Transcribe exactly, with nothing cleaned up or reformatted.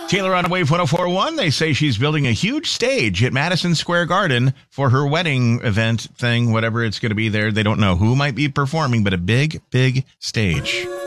Taylor on Wave one oh four point one. They say she's building a huge stage at Madison Square Garden for her wedding event thing, whatever it's going to be there. They don't know who might be performing, but a big, big stage.